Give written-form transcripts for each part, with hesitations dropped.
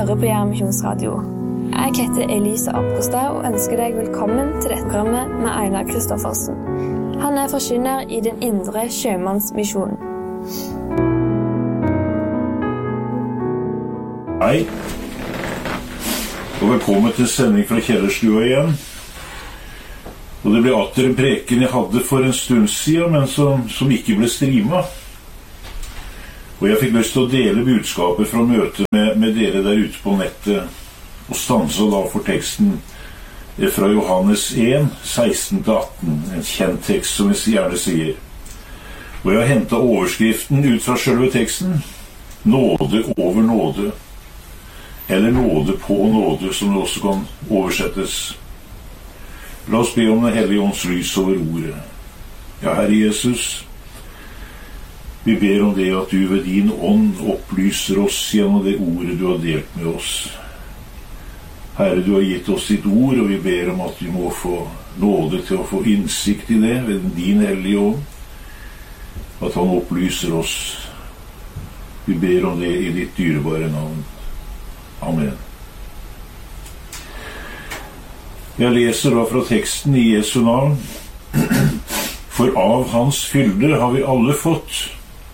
hører på Jæren Misjonsradio. Jeg heter Elise Apostad og ønsker deg velkommen til dette programmet med Einar Kristoffersen. Han er forkynner i den indre sjømannsmisjonen. Hei, og velkommen til sending fra Kjellerstua igjen. Og det ble atter en preken jeg hadde for en stund siden, men som ikke ble streamet. Og jeg fikk lyst til å dele budskapet fra møtet med dere der ute på nettet, og stanse da for teksten fra Johannes 1, 16-18, en kjent tekst som vi gjerne sier. Og jeg har hentet overskriften ut fra selve teksten, nåde over nåde, eller nåde på nåde, som det også kan oversettes. La oss be om Den Hellige Ånds lys over ordet. Ja, Herre Jesus, vi ber om det at du ved din ånd opplyser oss gjennom det ordet du har delt med oss. Herre, du har gitt oss ditt ord, og vi ber om at vi må få nåde til å få innsikt i det ved din hellige ånd, at han opplyser oss. Vi ber om det i ditt dyrebare navn. Amen. Jeg leser da fra teksten i Jesu navn. For av hans fylde har vi alle fått,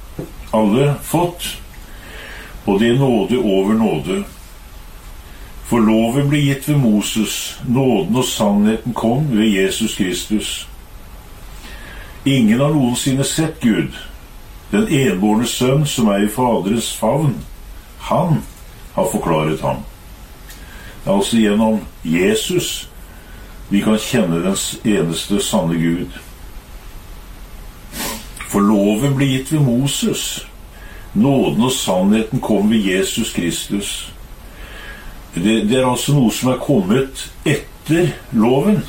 og det er nåde over nåde. For loven ble gitt ved Moses, nåden og sannheten kom ved Jesus Kristus. Ingen har noensinne sett Gud, den enbårne sønn som er i Faderens favn. Han har forklaret ham. Det er altså gjennom Jesus vi kan kjenne den eneste sanne Gud. For loven ble gitt ved Moses, nåden og sannheten kom ved Jesus Kristus. Det er altså noe som er kommet etter loven.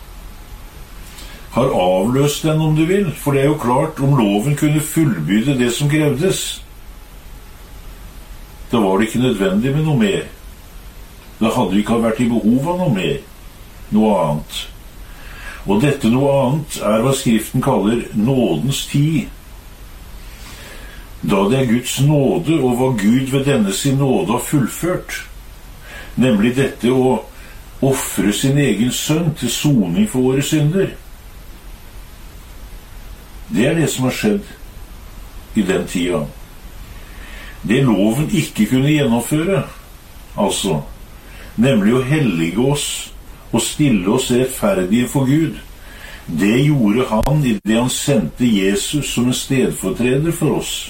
Har avløst den, om du vil, for det er jo klart, om loven kunne fullbyrde det som krevdes, da var det ikke nødvendig med noe mer. Da hadde vi ikke vært i behov av noe mer, noe annet. Og dette noe annet er hva Skriften kaller nådens tid. Da det er Guds nåde og hva Gud ved denne sin nåde har fullført, nemlig dette å offre sin egen sønn til soning for våre synder. Det er det som har skjedd i den tida. Det loven ikke kunne gjennomføre, altså, nemlig å hellige oss og stille oss rettferdige for Gud. Det gjorde han i det han sendte Jesus som en stedfortreder for oss.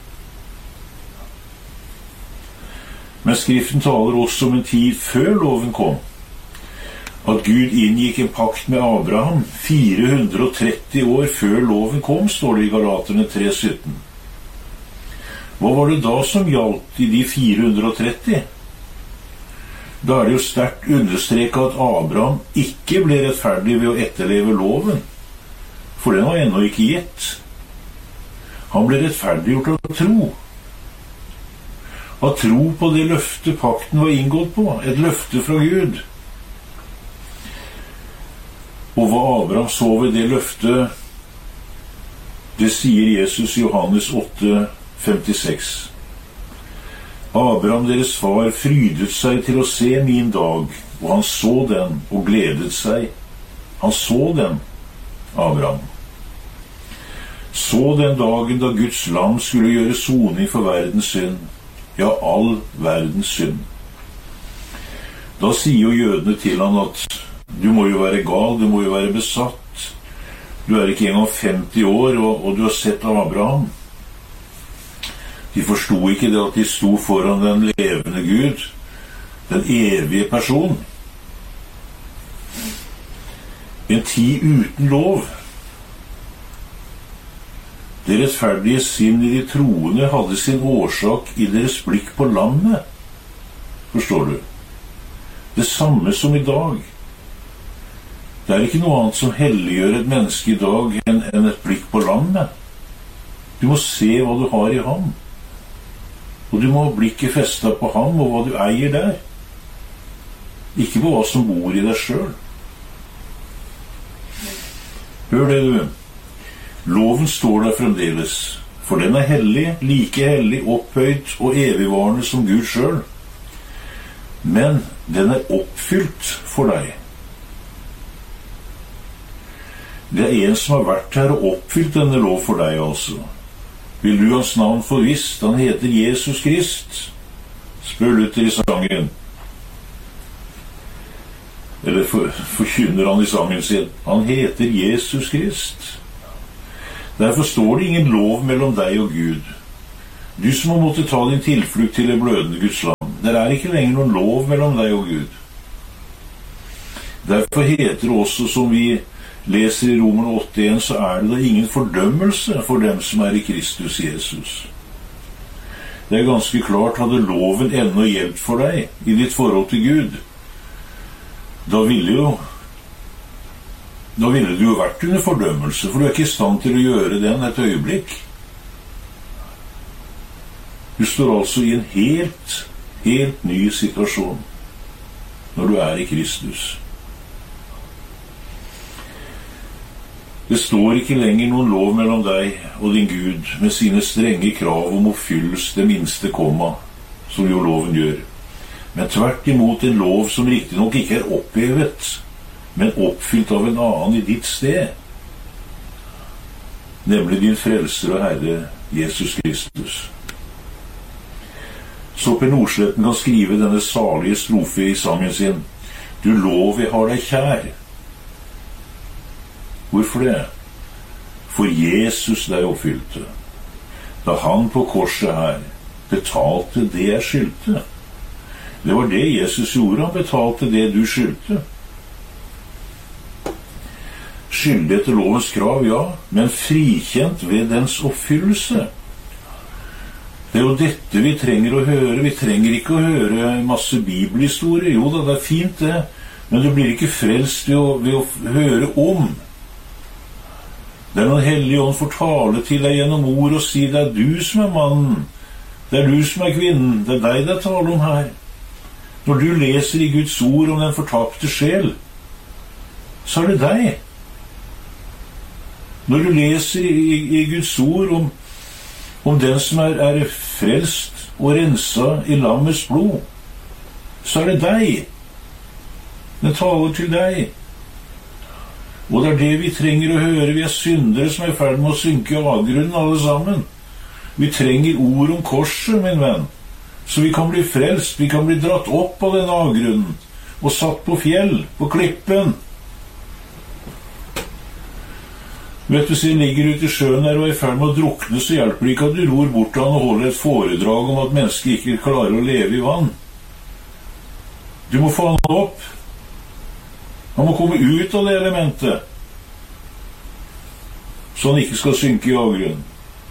Men Skriften taler også om en tid før loven kom, at Gud inngikk en pakt med Abraham 430 år før loven kom, står det i Galaterne 3:17. Hva var det da som gjaldt i de 430? Da er det jo sterkt understreket at Abraham ikke ble rettferdig ved å etterleve loven, for den var ennå ikke gitt. Han ble rettferdiggjort av tro. Av tro på det løftet pakten var inngått på, et løfte fra Gud. Og hva Abraham så ved det løftet, det sier Jesus i Johannes 8:56. Abraham, deres far, frydet seg til å se min dag, og han så den og gledet seg. Han så den, Abraham. Så den dagen da Guds lam skulle gjøre soning for verdens synd, ja, all verdens synd. Da sier jo jødene til han at du må jo være gal, du må jo være besatt. Du er ikke engang 50 år, og du har sett Abraham. De forstod ikke det at de sto foran den levende Gud, den evige person. En tid uten lov. Det rettferdige sinn i de troende hadde sin årsak i deres blikk på lammet. Forstår du? Det samme som i dag. Det er ikke noe annet som helliggjør et menneske i dag enn et blikk på lammet. Du må se hva du har i ham. Og du må ha blikket festet på ham og hva du eier der. Ikke på hva som bor i deg selv. Hør det, du. Loven står der fremdeles, for den er hellig, like hellig, opphøyd og evigvarende som Gud selv. Men den er oppfylt for deg. Det er en som har vært her og oppfylt denne lov for deg, altså. Vil du hans navn få visst? Han heter Jesus Krist, spør Luther i sangen. Eller forkynner han i sangen sin. Han heter Jesus Krist. Derfor står det ingen lov mellom deg og Gud. Du som har måttet ta din tilflukt til det blødende Guds land. Det er ikke lenger noen lov mellom deg og Gud. Derfor heter det også, som vi leser i Romerne 8:1, så er det da ingen fordømmelse for dem som er i Kristus Jesus. Det er ganske klart, hadde loven ennå hjelp for deg i ditt forhold til Gud, da ville du jo vært under fordømmelse, for du er ikke i stand til å gjøre den et øyeblikk. Du står altså i en helt ny situasjon når du er i Kristus. Det står ikke lenger noen lov mellom deg og din Gud med sine strenge krav om oppfyllelse det minste komma, som jo loven gjør. Men tvert imot en lov som riktig nok ikke er opphevet, men oppfylt av en annen i ditt sted, nemlig din frelser og Herre Jesus Kristus. Så Per Nordsletten kan skrive denne salige strofe i sangen sin: Du lov, jeg har deg kjær. Hvorfor det? For Jesus deg oppfylte, da han på korset her betalte det jeg skyldte. Det var det Jesus gjorde, han betalte det du skyldte. Skyldig etter lovens krav, ja, men frikjent ved dens oppfyllelse. Det er jo dette vi trenger å høre. Vi trenger ikke å høre masse bibelhistorie. Jo da, det er fint det, men du blir ikke frelst ved å høre om. Det er når Hellige Ånd får tale til deg gjennom ord og si: det er du som er mannen, det er du som er kvinnen, det er deg det er tale om her. Når du leser i Guds ord om den fortapte sjel, så er det deg. Når du leser i Guds ord om den som er frelst og rensa i lammets blod, så er det deg. Den taler til deg. Og det er det vi trenger å høre. Vi er syndere som er i ferd med å synke i avgrunnen, alle sammen. Vi trenger ord om korset, min venn, så vi kan bli frelst. Vi kan bli dratt opp av denne avgrunnen og satt på fjell, på klippen. Vet du, hvis jeg ligger ute i sjøen her og er i ferd med å drukne, så hjelper det ikke at du ror bort til han og holder et foredrag om at mennesker ikke klarer å leve i vann. Du må få han opp. Han må komme ut av det elementet, så han ikke skal synke i avgrunnen.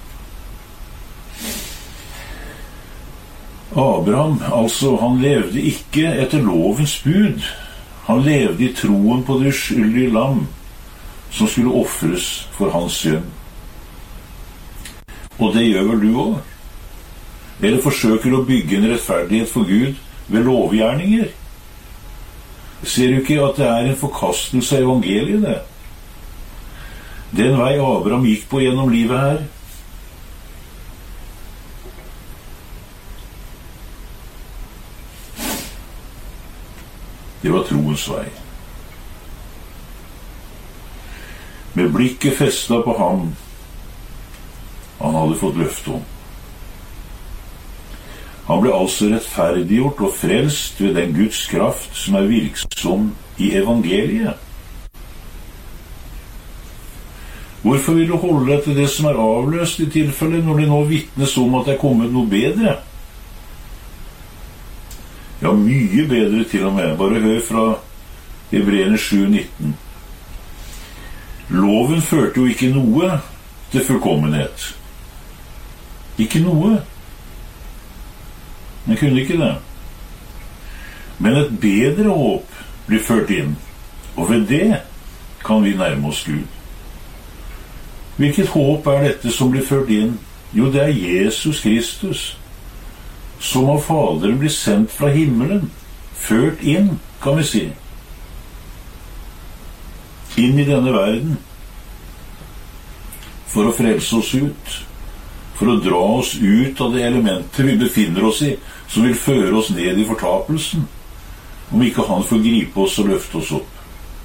Abraham, altså, han levde ikke etter lovens bud. Han levde i troen på det uskyldige lam som skulle offres for hans synd. Og det gjør vel du også? Eller forsøker å bygge en rettferdighet for Gud ved lovgjerninger? Ser du ikke at det er en forkastelse av evangeliet, det? Den vei Abraham gikk på gjennom livet her, det var troens vei. Med blikket festet på ham han hadde fått løfte om. Han ble altså rettferdiggjort og frelst ved den Guds kraft som er virksom i evangeliet. Hvorfor vil du holde deg til det som er avløst i tilfelle, når det nå vitnes om at det er kommet noe bedre? Ja, mye bedre til og med. Bare hør fra Hebreerne 7:19. Loven førte jo ikke noe til fullkommenhet. Ikke noe. Den kunne ikke det. Men et bedre håp blir ført inn, og ved det kan vi nærme oss Gud. Hvilket håp er dette som blir ført inn? Jo, det er Jesus Kristus, som av Faderen blir sendt fra himmelen, ført inn, kan vi si, inn i denne verden, for å frelse oss ut, for å dra oss ut av det elementet vi befinner oss i, som vil føre oss ned i fortapelsen. om ikke han får gripe oss og løfte oss opp.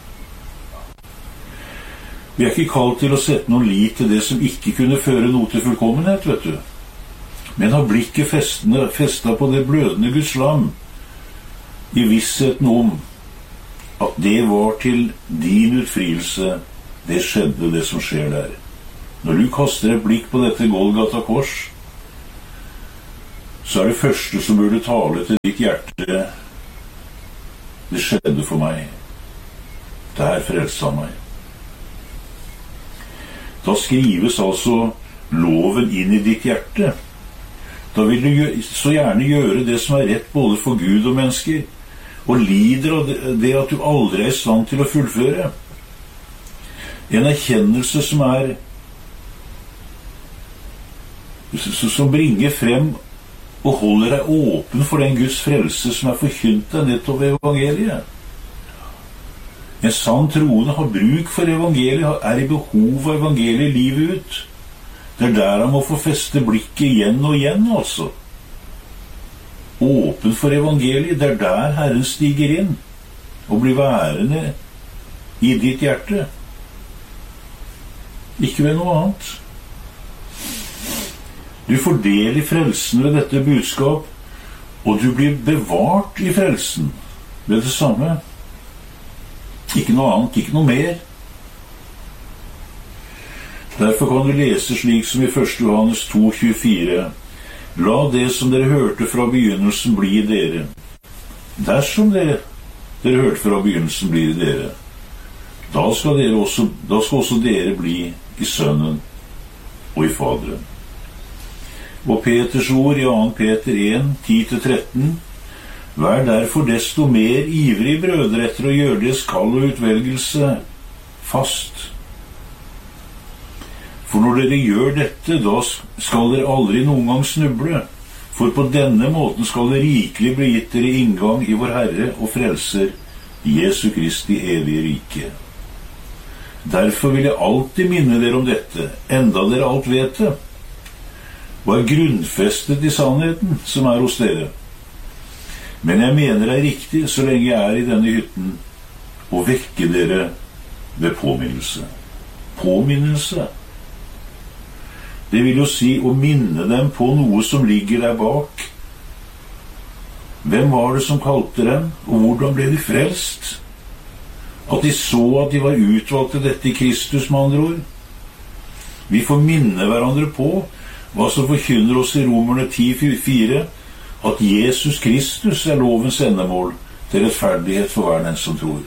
Vi ikke kalt til å sette noen lit til det som ikke kunne føre noe til fullkommenhet, vet du. Men har blikket festet på det blødende Guds lam, i vissheten om at det var til din utfrielse det skjedde, det som skjer der. Når du kaster et blikk på dette Golgata kors, så det første som burde tale til ditt hjerte: det skjedde for meg. Der frelste han meg. Da skrives altså loven inn i ditt hjerte. Da vil du så gjerne gjøre det som rett både for Gud og mennesker, og lider av det at du aldri i stand til å fullføre. En erkjennelse som bringer frem og holder deg åpen for den Guds frelse som forkynt deg nettopp ved evangeliet. En sann troende har bruk for evangeliet, i behov av evangeliet livet ut. Det der han må få feste blikket igjen og igjen, altså. Åpen for evangeliet, det der Herren stiger inn og blir værende i ditt hjerte. Ikke ved noe annet. Du får del i frelsen ved dette budskap, og du blir bevart i frelsen ved det samme. Ikke noe annet, ikke noe mer. Derfor kan du lese slik som i 1. Johannes 2,24: La det som dere hørte fra begynnelsen bli i dere. Dersom dere hørte fra begynnelsen bli i dere, da skal også dere bli i Sønnen og i Faderen. Og Peters ord i 2. Peter 1, 10-13: Vær derfor desto mer ivrig, brødre, etter å gjøre deres kall og utvelgelse fast. For når dere gjør dette, da skal dere aldri noen gang snuble, for på denne måten skal det rikelig bli gitt dere inngang i vår Herre og Frelser, Jesu Kristi evige rike. Derfor vil jeg alltid minne dere om dette, enda dere alt vet det, og grunnfestet i sannheten som hos dere. Men jeg mener det riktig, så lenge jeg i denne hytten, å vekke dere ved påminnelse. Påminnelse. Det vil jo si å minne dem på noe som ligger der bak. Hvem var det som kalte dem, og hvordan ble de frelst? At de så at de var utvalgt til dette i Kristus, med andre ord. Vi får minne hverandre på hva som forkynner oss i Romerne 10,4, at Jesus Kristus lovens endemål til rettferdighet for hver den som tror.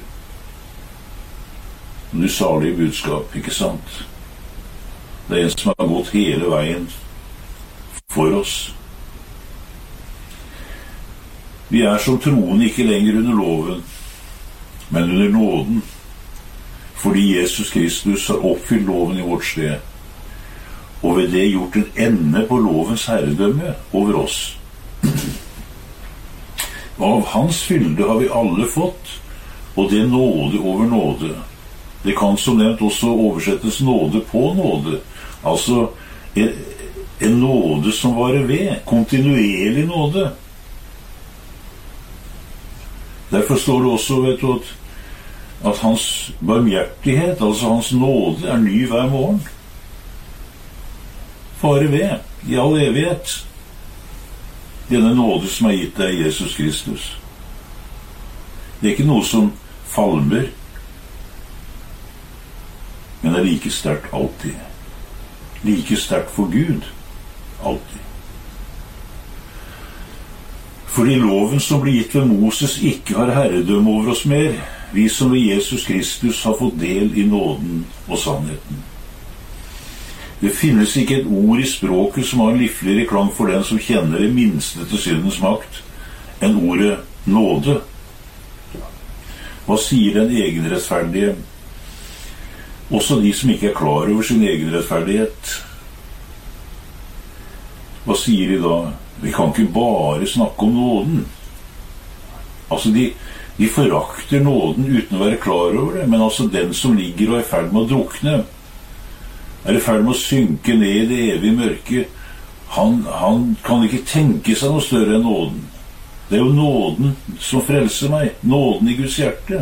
Du salige budskap, ikke sant? Det en som har gått hele veien for oss. Vi som troende ikke lenger under loven, men under nåden, fordi Jesus Kristus har oppfylt loven i vårt sted, og ved det gjort en ende på lovens herredømme over oss. Av hans fylde har vi alle fått, og det nåde over nåde. Det kan som nevnt også oversettes nåde på nåde, altså en nåde som varer ved, kontinuerlig nåde. Derfor står det også, vet du, at hans barmhjertighet, altså hans nåde, ny hver morgen. Varer ved, i all evighet. Denne nåde som gitt deg Jesus Kristus. Det ikke noe som falmer, men like sterkt alltid. Like sterkt for Gud, alltid. Fordi loven som ble gitt ved Moses ikke har herredømme over oss mer, vi som ved Jesus Kristus har fått del i nåden og sannheten. Det finnes ikke et ord i språket som har en livligere klang for den som kjenner det minste til syndens makt, enn ordet nåde. Hva sier den egenrettferdige? Også de som ikke klar over sin egenrettferdighet. Hva sier de da? Vi kan ikke bare snakke om nåden. Altså de forakter nåden uten å være klar over det, men altså den som ligger og i ferd med å drukne, i ferd med å synke ned i det evige mørket, han kan ikke tenke seg noe større enn nåden. Det jo nåden som frelser meg, nåden i Guds hjerte.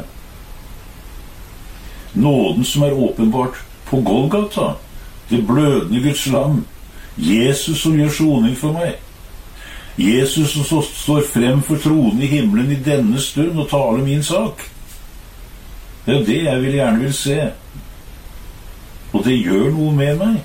Nåden som åpenbart på Golgata, det blødende Guds lam, Jesus som gjør soning for meg. Jesus som står frem for tronen i himmelen i denne stund og taler min sak. Det det jeg gjerne vil se. Og det gjør noe med meg.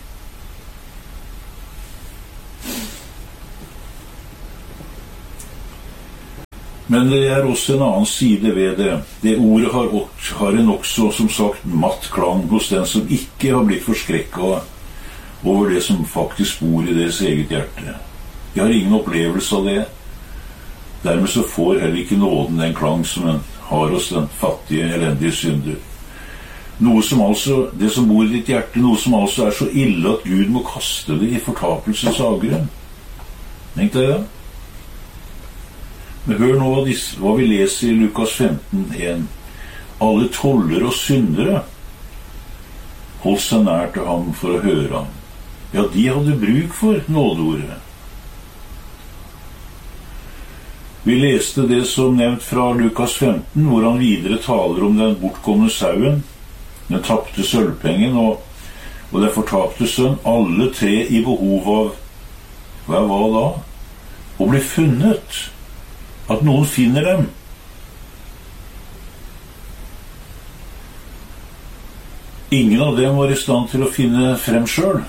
Men det også en annen side ved det. Det ordet har en også, som sagt, matt klang hos den som ikke har blitt forskrekket over det som faktisk bor i deres eget hjerte. Jeg har ingen opplevelse av det. Dermed så får heller ikke nåden den klang som den har hos den fattige, elendige synder. Noe som altså, det som bor i ditt hjerte, noe som altså så ille at Gud må kaste det i fortapelsens avgrunn. Tenk deg det? Men hør nå hva vi leser i Lukas 15:1. Alle tollere og syndere holdt seg nær til ham for å høre ham. Ja, de hadde bruk for nådeordet. Vi leste det som nevnt fra Lukas 15, hvor han videre taler om den bortkomne sauen, den tapte sølvpengen og den fortapte sønn, alle tre i behov av, hva da? Å bli funnet. At noen finner dem. Ingen av dem var i stand til å finne frem selv.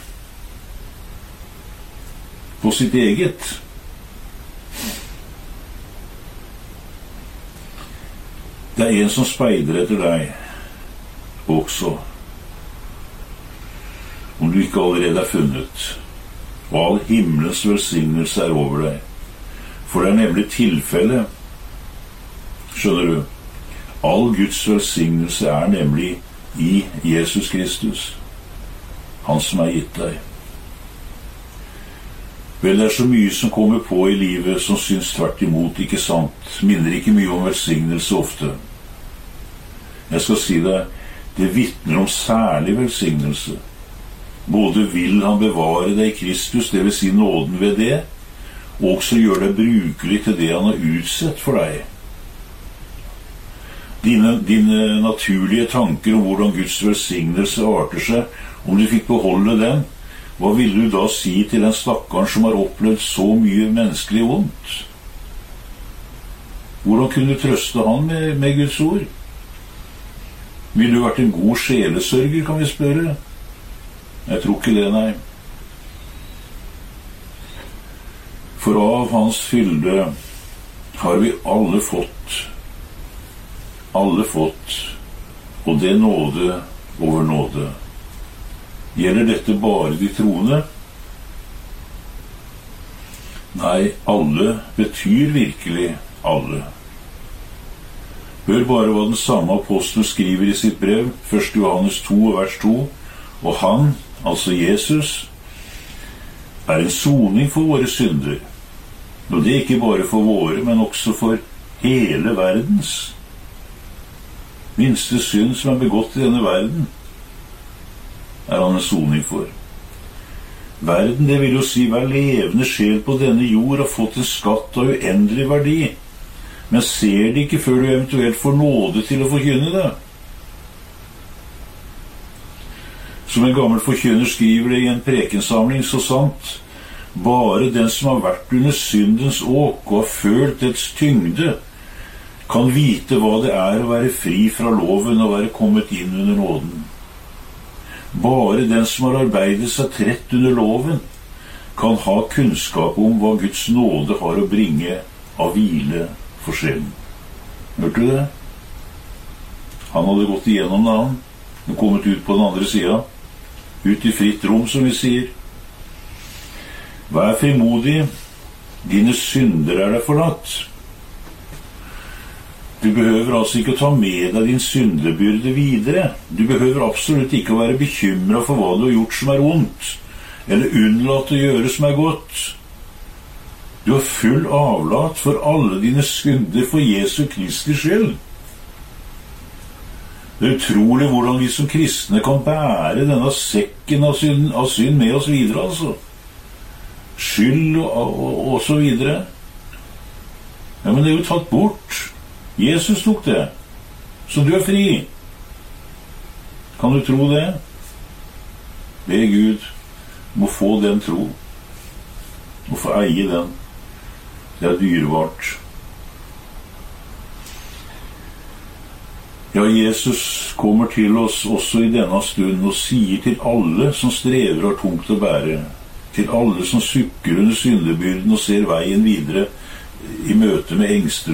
På sitt eget. Det en som speider etter deg også. Om du ikke allerede funnet. Og all himmelens velsignelse over deg. For det nemlig tilfelle, skjønner du, all Guds velsignelse nemlig i Jesus Kristus, han som gitt deg. Vel, det så mye som kommer på i livet som syns tvert imot, ikke sant, minner ikke mye om velsignelse ofte. Jeg skal si deg, det vitner om særlig velsignelse. Både vil han bevare deg i Kristus, det vil si nåden ved det, og også gjør deg brukelig til det han har utsett for deg. Dine naturlige tanker om hvordan Guds velsignelse arter seg, om du fikk beholde den, hva ville du da si til den stakkaren som har opplevd så mye menneskelig vondt? Hvordan kunne du trøste han med Guds ord? Ville du vært en god sjelesørger, kan vi spørre? Jeg tror ikke det, nei. For av hans fylde har vi alle fått, og det nåde over nåde. Gjelder dette bare de troende? Nei, alle betyr virkelig alle. Hør bare hva den samme apostel skriver i sitt brev, 1. Johannes 2, vers 2, og han, altså Jesus, en soning for våre synder. Og det ikke bare for våre, men også for hele verdens. Minste synd som begått i denne verden, han en soning for. Verden, det vil jo si hver levende sjel på denne jord har fått en skatt av uendelig verdi, men ser det ikke før du eventuelt får nåde til å forkynne det. Som en gammel forkynner skriver det i en prekensamling så sant, bare den som har vært under syndens åk og har følt dets tyngde, kan vite hva det å være fri fra loven og være kommet inn under nåden. Bare den som har arbeidet seg trett under loven, kan ha kunnskap om hva Guds nåde har å bringe av hvile for sjelen. Hørte du det? Han hadde gått igjennom det, han. Og kommet ut på den andre siden. Ut i fritt rom, som vi sier. Vær frimodig, dine synder deg forlatt. Du behøver altså ikke å ta med deg din syndebyrde videre. Du behøver absolutt ikke å være bekymret for hva du har gjort som ondt, eller unnlate å gjøre som godt. Du har full avlat for alle dine synder for Jesu Kristi skyld. Det utrolig hvordan vi som kristne kan bære denne sekken av synd med oss videre, altså. Skyld og så videre. Ja, men det er jo tatt bort. Jesus tok det. Så du er fri. Kan du tro det? Be Gud må få den tro. Må få eie den. Det er dyrebart. Ja, Jesus kommer til oss også i denne stunden og sier til alle som strever og har tungt å bære, til alle som sukker under syndebyrden og ser veien videre i møte med engster